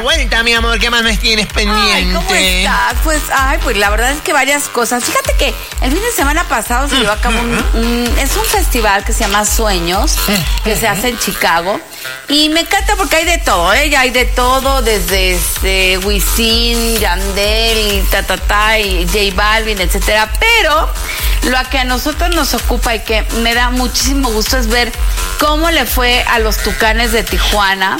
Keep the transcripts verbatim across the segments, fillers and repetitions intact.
vuelta, mi amor? ¿Qué más me tienes pendiente? Ay, ¿cómo estás? Pues, ay, pues la verdad es que varias cosas. Fíjate que el fin de semana pasado se llevó a cabo un, un, es un festival que se llama Sueños, que se hace en Chicago. Y me encanta porque hay de todo, ¿eh? Ya hay de todo, desde este, Wisin, Yandel, y ta, ta, ta, y J Balvin, etcétera. Pero lo que a nosotros nos ocupa y que me da muchísimo gusto es ver cómo le fue a los Tucanes de Tijuana,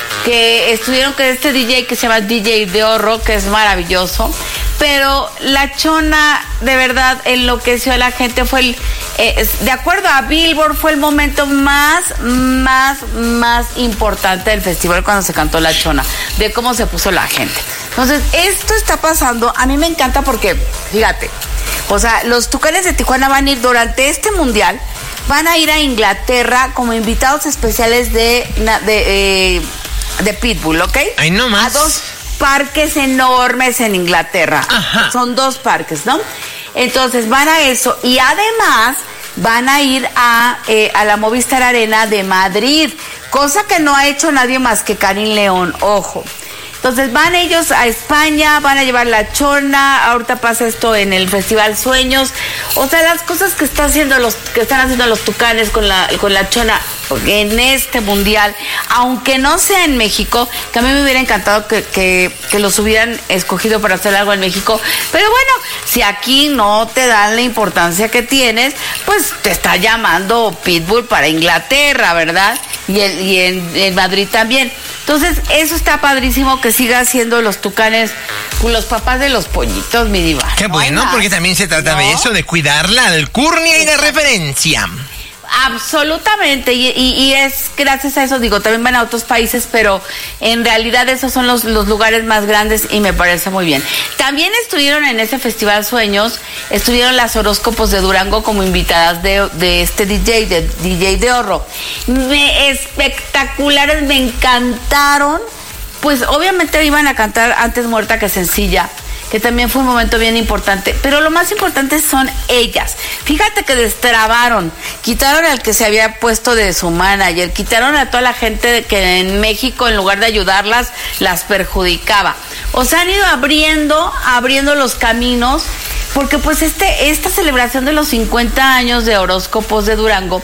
que estuvieron con este D J que se llama D J Deorro, que es maravilloso. Pero la Chona, de verdad, enloqueció a la gente. Fue el, eh, de acuerdo a Billboard, fue el momento más, más, más importante del festival cuando se cantó la Chona, de cómo se puso la gente. Entonces, esto está pasando. A mí me encanta porque, fíjate, o sea, los Tucanes de Tijuana van a ir durante este mundial, van a ir a Inglaterra como invitados especiales de, de, eh, de Pitbull, ¿ok? Ay, no más. A dos parques enormes en Inglaterra. Ajá. Son dos parques, ¿no? Entonces van a eso y además van a ir a, eh, a la Movistar Arena de Madrid, cosa que no ha hecho nadie más que Karim León, ojo. Entonces van ellos a España, van a llevar la Chona, ahorita pasa esto en el Festival Sueños, o sea, las cosas que están haciendo los, que están haciendo los Tucanes con la, con la Chona en este mundial, aunque no sea en México, que a mí me hubiera encantado que, que, que los hubieran escogido para hacer algo en México, pero bueno, si aquí no te dan la importancia que tienes, pues te está llamando Pitbull para Inglaterra, ¿verdad? Y, el, y en, en Madrid también. Entonces, eso está padrísimo, que siga haciendo los Tucanes los papás de los pollitos, mi diva. Qué no bueno, porque también se trata ¿no? de eso, de cuidarla, del curnia y de referencia. Absolutamente, y, y, y es gracias a eso, digo, también van a otros países, pero en realidad esos son los, los lugares más grandes y me parece muy bien. También estuvieron en ese Festival Sueños, estuvieron las Horóscopos de Durango como invitadas de, de este D J, de D J Deorro. Me, espectaculares, me encantaron. Pues obviamente iban a cantar Antes Muerta que Sencilla, que también fue un momento bien importante, pero lo más importante son ellas. Fíjate que destrabaron, quitaron al que se había puesto de su manager, quitaron a toda la gente que en México, en lugar de ayudarlas, las perjudicaba. O sea, han ido abriendo, abriendo los caminos, porque pues este, esta celebración de los cincuenta años de Horóscopos de Durango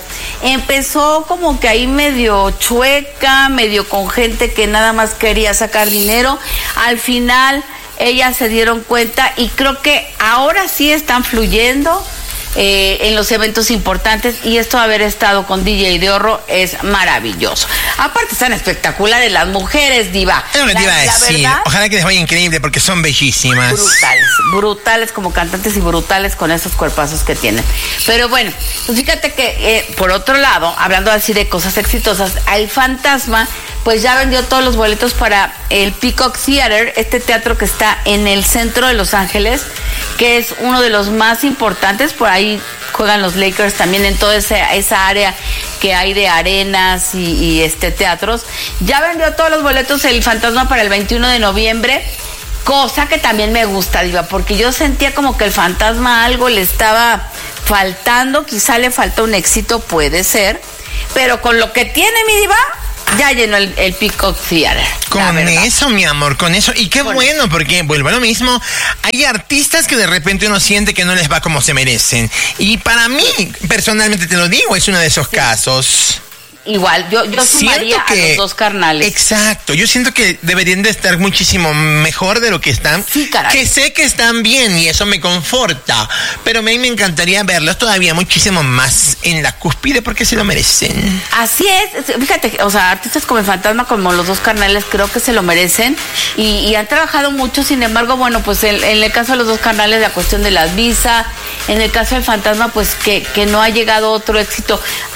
empezó como que ahí medio chueca, medio con gente que nada más quería sacar dinero. Al final ellas se dieron cuenta y creo que ahora sí están fluyendo eh, en los eventos importantes, y esto de haber estado con D J Deorro es maravilloso. Aparte están espectaculares las mujeres, diva. Es lo que te iba a decir. Verdad, ojalá que les vaya increíble porque son bellísimas. Brutales, brutales como cantantes y brutales con esos cuerpazos que tienen. Pero bueno, pues fíjate que eh, por otro lado, hablando así de cosas exitosas, el Fantasma pues ya vendió todos los boletos para el Peacock Theater, este teatro que está en el centro de Los Ángeles, que es uno de los más importantes. Por ahí juegan los Lakers también, en toda esa, esa área que hay de arenas y, y este teatros. Ya vendió todos los boletos el Fantasma para el veintiuno de noviembre, cosa que también me gusta, diva, porque yo sentía como que el Fantasma algo le estaba faltando, quizá le falta un éxito, puede ser, pero con lo que tiene, mi diva, ya llenó el, el Peacock Theater. Con eso, mi amor, con eso. Y qué con bueno, eso. Porque vuelvo a lo mismo. Hay artistas que de repente uno siente que no les va como se merecen. Y para mí, personalmente te lo digo, es uno de esos sí. casos. Igual, yo, yo sumaría que, a los dos carnales. Exacto, yo siento que deberían de estar muchísimo mejor de lo que están. Sí, caray. Que sé que están bien y eso me conforta, pero a mí me encantaría verlos todavía muchísimo más en la cúspide porque se lo merecen. Así es, fíjate, o sea, artistas como el Fantasma, como los dos carnales, creo que se lo merecen y, y han trabajado mucho. Sin embargo, bueno, pues en, en el caso de los dos carnales, la cuestión de las visas, en el caso del Fantasma, pues que, que no ha llegado otro éxito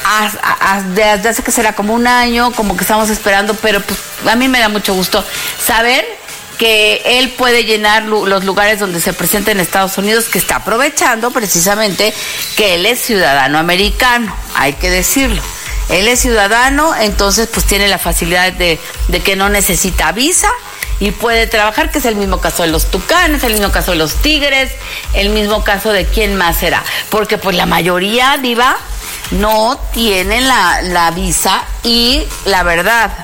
desde hace que será como un año, como que estamos esperando, pero pues a mí me da mucho gusto saber que él puede llenar los lugares donde se presenta en Estados Unidos, que está aprovechando precisamente que él es ciudadano americano, hay que decirlo. Él es ciudadano, entonces pues tiene la facilidad de, de que no necesita visa y puede trabajar, que es el mismo caso de los Tucanes, el mismo caso de los Tigres, el mismo caso de quién más será, porque pues la mayoría, diva, no tienen la, la visa y la verdad,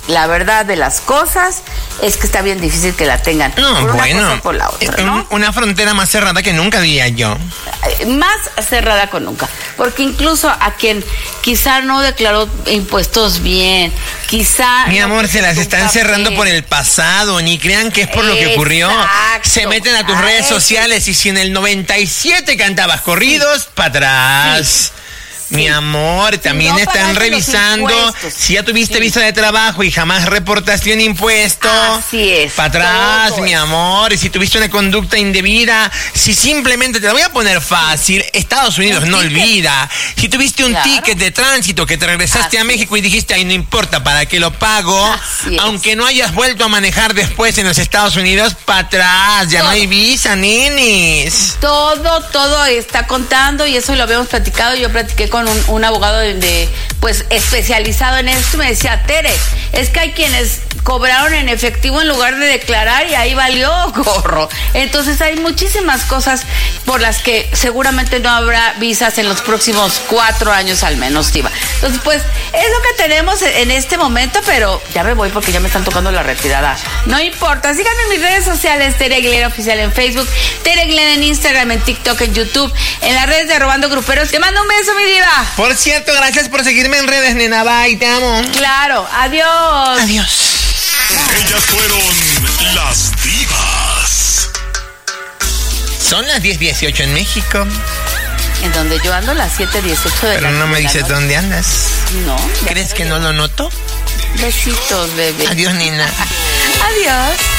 la verdad de las cosas es que está bien difícil que la tengan. No, por una bueno, cosa o por la otra, ¿no? un, una frontera más cerrada que nunca, diría yo. Más cerrada con nunca, porque incluso a quien quizá no declaró impuestos bien, quizá... Mi amor, no se las están papel. cerrando por el pasado, ni crean que es por lo que ocurrió. Exacto. Se meten a tus A redes eso. sociales y si en el noventa y siete cantabas corridos, sí, para atrás. Sí. Mi Sí. amor, también no están pagaste los revisando impuestos. si ya tuviste Sí. visa de trabajo y jamás reportaste un impuesto. Así es. Para atrás, Todo mi eso. amor. Y si tuviste una conducta indebida, si simplemente, te lo voy a poner fácil, Estados Unidos Un no ticket. olvida. Si tuviste un Claro. ticket de tránsito que te regresaste Así a México y dijiste, ay, no importa, ¿para qué lo pago? Así es. Aunque no hayas vuelto a manejar después en los Estados Unidos, para atrás, ya Todo. no hay visa, nenes. Todo, todo está contando y eso lo habíamos platicado. Yo platiqué con un, un abogado de, de, pues especializado en esto y me decía, Tere, es que hay quienes cobraron en efectivo en lugar de declarar y ahí valió gorro. Entonces hay muchísimas cosas por las que seguramente no habrá visas en los próximos cuatro años al menos, Diva. Entonces, pues, es lo que tenemos en este momento, pero ya me voy porque ya me están tocando la retirada. No importa, síganme en mis redes sociales, Tere Aguilera Oficial en Facebook, Tere Aguilera en Instagram, en TikTok, en YouTube, en las redes de Robando Gruperos. Te mando un beso, mi diva. Por cierto, gracias por seguirme en redes, nena. Bye, te amo. Claro, adiós. Adiós. Ellas fueron las divas. Son las diez dieciocho en México, En donde yo ando las siete dieciocho de la pero no me de la dices noche. dónde andas. No. ya ¿Crees te que digo. no lo noto? Besitos, bebé. Adiós, nena. Adiós.